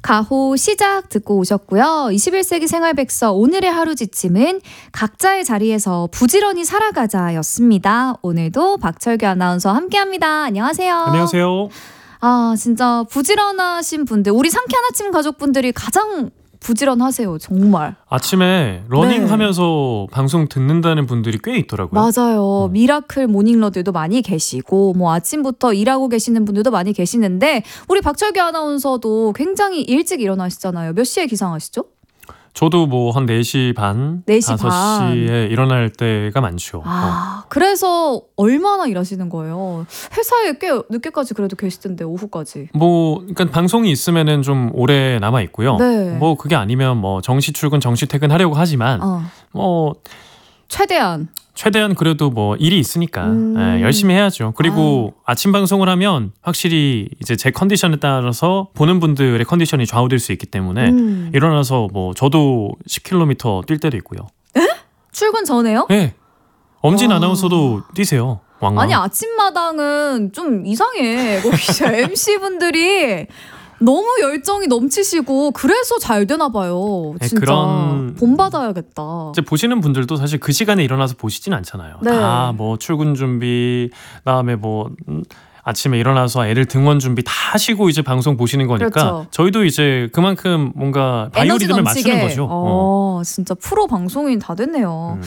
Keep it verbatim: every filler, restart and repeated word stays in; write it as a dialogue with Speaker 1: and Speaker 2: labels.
Speaker 1: 가호 시작 듣고 오셨고요. 이십일 세기 생활백서 오늘의 하루 지침은 각자의 자리에서 부지런히 살아가자였습니다. 오늘도 박철규 아나운서와 함께합니다. 안녕하세요.
Speaker 2: 안녕하세요.
Speaker 1: 아 진짜 부지런하신 분들, 우리 상쾌한 아침 가족분들이 가장 부지런하세요. 정말.
Speaker 2: 아침에 러닝하면서 네. 방송 듣는다는 분들이 꽤 있더라고요.
Speaker 1: 맞아요.
Speaker 2: 음.
Speaker 1: 미라클 모닝러들도 많이 계시고 뭐 아침부터 일하고 계시는 분들도 많이 계시는데 우리 박철규 아나운서도 굉장히 일찍 일어나시잖아요. 몇 시에 기상하시죠?
Speaker 2: 저도 뭐 한 네 시 반,
Speaker 1: 네 시
Speaker 2: 다섯 시에 일어날 때가 많죠.
Speaker 1: 아, 어. 그래서 얼마나 일하시는 거예요? 회사에 꽤 늦게까지 그래도 계시던데, 오후까지.
Speaker 2: 뭐 그러니까 방송이 있으면은 좀 오래 남아 있고요.
Speaker 1: 네.
Speaker 2: 뭐 그게 아니면 뭐 정시 출근, 정시 퇴근 하려고 하지만
Speaker 1: 어.
Speaker 2: 뭐
Speaker 1: 최대한
Speaker 2: 최대한 그래도 뭐 일이 있으니까
Speaker 1: 음.
Speaker 2: 네, 열심히 해야죠. 그리고 아유. 아침 방송을 하면 확실히 이제 제 컨디션에 따라서 보는 분들의 컨디션이 좌우될 수 있기 때문에 음. 일어나서 뭐 저도 십 킬로미터 뛸 때도 있고요.
Speaker 1: 에? 출근 전에요?
Speaker 2: 네. 엄진 와. 아나운서도 뛰세요. 왕왕.
Speaker 1: 아니 아침마당은 좀 이상해. 엠씨분들이 너무 열정이 넘치시고 그래서 잘 되나 봐요. 진짜. 네, 그런 본받아야겠다.
Speaker 2: 이제 보시는 분들도 사실 그 시간에 일어나서 보시진 않잖아요. 네. 다 뭐 출근 준비, 그다음에 뭐 아침에 일어나서 애를 등원 준비 다 하시고 이제 방송 보시는 거니까 그렇죠. 저희도 이제 그만큼 뭔가 바이오리듬을 맞추는 거죠.
Speaker 1: 어, 어. 진짜 프로 방송인 다 됐네요. 음.